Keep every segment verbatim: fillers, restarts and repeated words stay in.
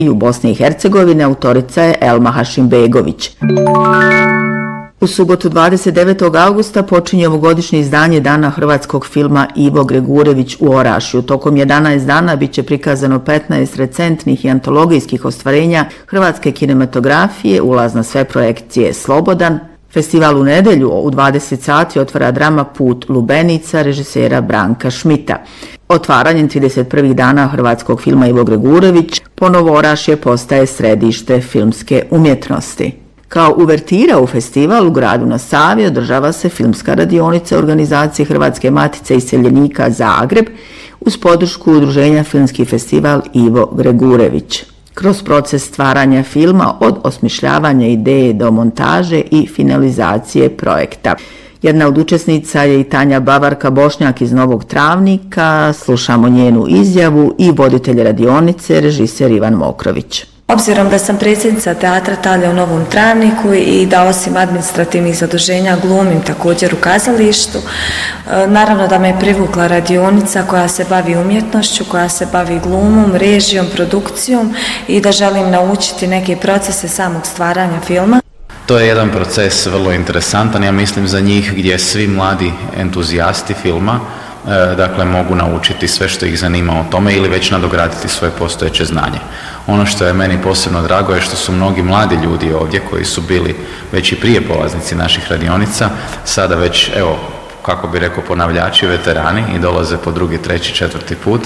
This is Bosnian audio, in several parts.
i u Bosni i Hercegovini autorica je Elma Hašimbegović. U subotu dvadeset devetog avgusta počinje ovogodišnje izdanje Dana hrvatskog filma Ivo Gregurević u Orašju. Tokom jedanaest dana bit će prikazano petnaest recentnih i antologijskih ostvarenja hrvatske kinematografije, ulaz na sve projekcije slobodan. Festival u nedelju u dvadeset sati otvara drama Put lubenica režisera Branka Šmita. Otvaranjem trideset prvih dana hrvatskog filma Ivo Gregurević ponovo Orašje postaje središte filmske umjetnosti. Kao uvertira u festival u gradu na Savi održava se filmska radionica organizacije Hrvatske matice iseljenika Zagreb uz podršku udruženja Filmski festival Ivo Gregurević. Kroz proces stvaranja filma od osmišljavanja ideje do montaže i finalizacije projekta. Jedna od učesnica je i Tanja Bavarka Bošnjak iz Novog Travnika, slušamo njenu izjavu i voditelj radionice, režiser Ivan Mokrović. Obzirom da sam predsjednica teatra Talja u Novom Travniku i da osim administrativnih zaduženja glumim također u kazalištu, naravno da me je privukla radionica koja se bavi umjetnošću, koja se bavi glumom, režijom, produkcijom i da želim naučiti neke procese samog stvaranja filma. To je jedan proces vrlo interesantan, ja mislim za njih, gdje svi mladi entuzijasti filma dakle mogu naučiti sve što ih zanima o tome ili već nadograditi svoje postojeće znanje. Ono što je meni posebno drago je što su mnogi mladi ljudi ovdje koji su bili već i prije polaznici naših radionica, sada već, evo, kako bi rekao, ponavljači, veterani i dolaze po drugi, treći, četvrti put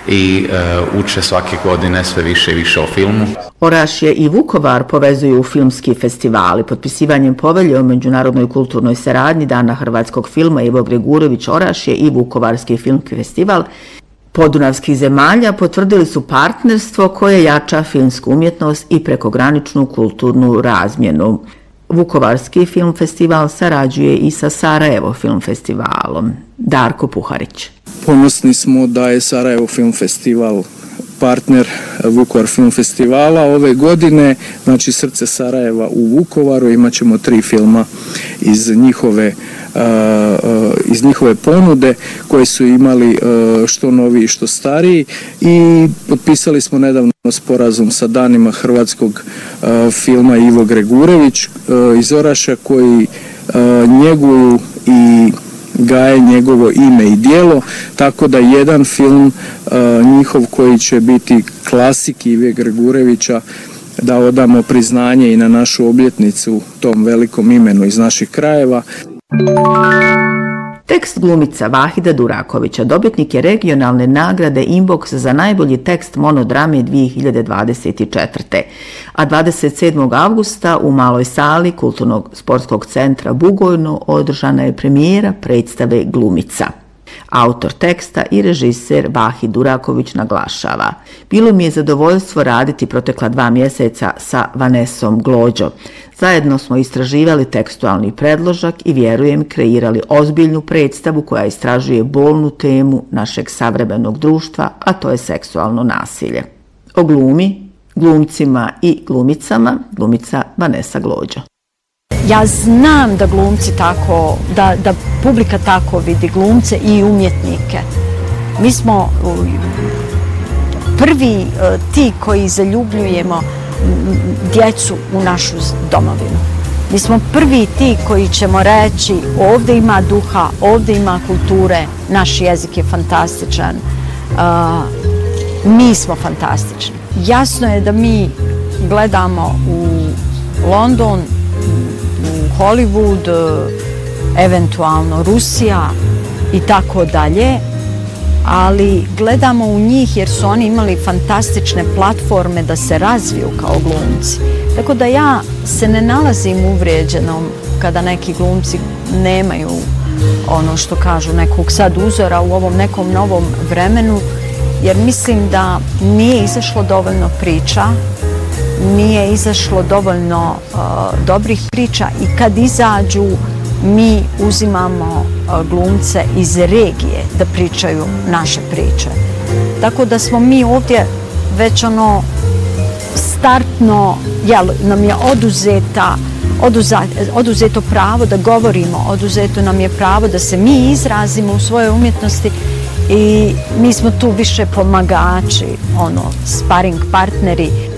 i e, uče svake godine sve više i više o filmu. Orašje i Vukovar povezuju filmski festivali. Potpisivanjem povelje o međunarodnoj kulturnoj saradnji Dana hrvatskog filma Ivo Gregurević Orašje i Vukovarski filmski festival podunavskih zemalja potvrdili su partnerstvo koje jača filmsku umjetnost i prekograničnu kulturnu razmjenu. Vukovarski film festival sarađuje i sa Sarajevo film festivalom. Darko Puharić. Ponosni smo da je Sarajevo film festival partner Vukovar film festivala ove godine, znači Srce Sarajeva u Vukovaru, imat ćemo tri filma iz njihove Uh, uh, iz njihove ponude koje su imali uh, što noviji što stariji i potpisali smo nedavno sporazum sa Danima hrvatskog uh, filma Ivo Gregurević uh, iz Orašja koji uh, njeguju i gaje njegovo ime i djelo, tako da jedan film uh, njihov koji će biti klasik Ive Gregurevića da odamo priznanje i na našu obljetnicu tom velikom imenu iz naših krajeva. Tekst glumica Vahida Durakovića dobitnik je regionalne nagrade Inbox za najbolji tekst monodrame dvije hiljade dvadeset četvrte. A dvadeset sedmog avgusta u maloj sali Kulturnog sportskog centra Bugojno održana je premijera predstave Glumica. Autor teksta i režiser Vahid Duraković naglašava: bilo mi je zadovoljstvo raditi protekla dva mjeseca sa Vanesom Glođo. Zajedno smo istraživali tekstualni predložak i vjerujem kreirali ozbiljnu predstavu koja istražuje bolnu temu našeg savremenog društva, a to je seksualno nasilje. O glumi, glumcima i glumicama, glumica Vanesa Glođo. Ja znam da glumci tako, da, da publika tako vidi glumce i umjetnike. Mi smo prvi ti koji zaljubljujemo djecu u našu domovinu. Mi smo prvi ti koji ćemo reći ovdje ima duha, ovdje ima kulture, naš jezik je fantastičan, mi smo fantastični. Jasno je da mi gledamo u London, u Hollywood, eventualno Rusija i tako dalje, ali gledamo u njih jer su oni imali fantastične platforme da se razviju kao glumci. Tako da ja se ne nalazim uvrijeđenom kada neki glumci nemaju ono što kažu nekog sad uzora u ovom nekom novom vremenu, jer mislim da nije izašlo dovoljno priča, nije izašlo dovoljno uh, dobrih priča i kad izađu mi uzimamo uh, glumce iz regije da pričaju naše priče. Tako da smo mi ovdje već ono startno, jel, nam je oduzeta, oduza, oduzeto pravo da govorimo, oduzeto nam je pravo da se mi izrazimo u svojoj umjetnosti i mi smo tu više pomagači, ono, sparing partneri.